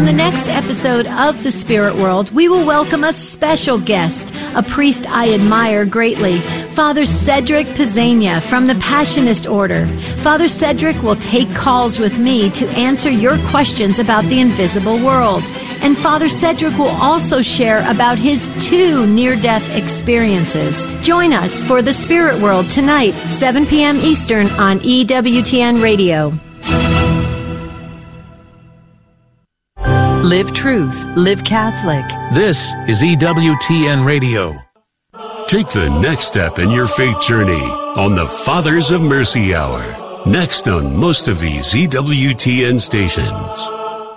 On the next episode of The Spirit World, we will welcome a special guest, a priest I admire greatly, Father Cedric Pizzania from the Passionist Order. Father Cedric will take calls with me to answer your questions about the invisible world. And Father Cedric will also share about his 2 near-death experiences. Join us for The Spirit World tonight, 7 p.m. Eastern on EWTN Radio. Live Truth, Live Catholic. This is EWTN Radio. Take the next step in your faith journey on the Fathers of Mercy Hour. Next on most of these EWTN stations.